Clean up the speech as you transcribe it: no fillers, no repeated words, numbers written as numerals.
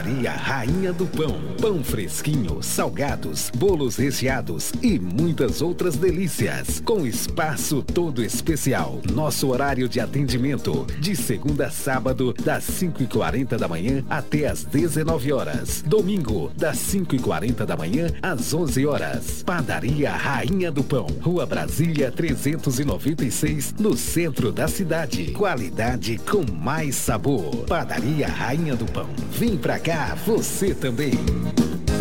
Padaria Rainha do Pão. Pão fresquinho, salgados, bolos recheados e muitas outras delícias. Com espaço todo especial. Nosso horário de atendimento, de segunda a sábado, das 5h40 da manhã até as 19 horas. Domingo, das 5h40 da manhã às 11 horas. Padaria Rainha do Pão. Rua Brasília 396, no centro da cidade. Qualidade com mais sabor. Padaria Rainha do Pão. Vem pra cá, você também.